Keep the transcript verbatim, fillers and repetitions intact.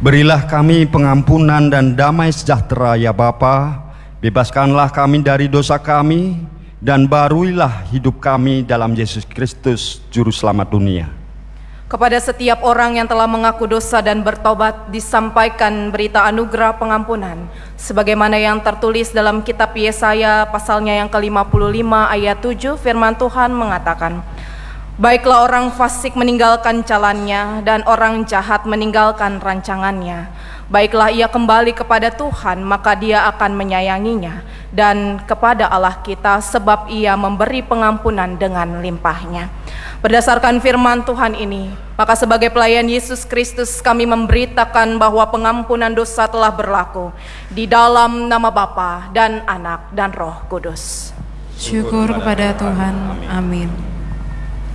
Berilah kami pengampunan dan damai sejahtera ya Bapa. Bebaskanlah kami dari dosa kami, dan baruilah hidup kami dalam Yesus Kristus, Juru Selamat dunia. Kepada setiap orang yang telah mengaku dosa dan bertobat, disampaikan berita anugerah pengampunan, sebagaimana yang tertulis dalam kitab Yesaya pasalnya yang ke lima puluh lima ayat tujuh. Firman Tuhan mengatakan, baiklah orang fasik meninggalkan jalannya, dan orang jahat meninggalkan rancangannya. Baiklah ia kembali kepada Tuhan, maka Dia akan menyayanginya, dan kepada Allah kita, sebab Ia memberi pengampunan dengan limpahnya. Berdasarkan firman Tuhan ini, maka sebagai pelayan Yesus Kristus, kami memberitakan bahwa pengampunan dosa telah berlaku di dalam nama Bapa dan Anak dan Roh Kudus. Syukur kepada Tuhan. Amin.